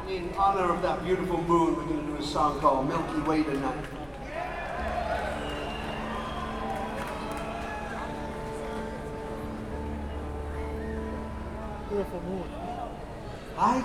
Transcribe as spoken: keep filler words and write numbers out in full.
In honor of that beautiful moon, we're going to do a song called Milky Way Tonight. Beautiful moon. I